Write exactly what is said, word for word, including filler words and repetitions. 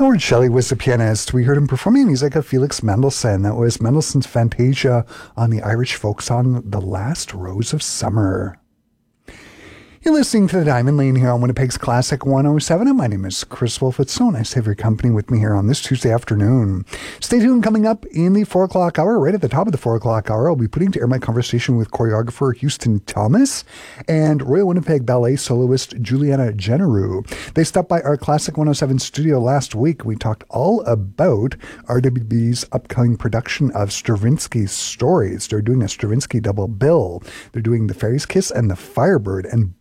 Howard Shelley was the pianist. We heard him performing music of Felix Mendelssohn. That was Mendelssohn's Fantasia on the Irish folk song The Last Rose of Summer. You're listening to The Diamond Lane here on Winnipeg's Classic one oh seven, and my name is Chris Wolf. It's so nice to have your company with me here on this Tuesday afternoon. Stay tuned. Coming up in the four o'clock hour, right at the top of the four o'clock hour, I'll be putting to air my conversation with choreographer Houston Thomas and Royal Winnipeg Ballet soloist Juliana Generou. They stopped by our Classic one oh seven studio last week. We talked all about R W B's upcoming production of Stravinsky's Stories. They're doing a Stravinsky double bill. They're doing The Fairy's Kiss and The Firebird, and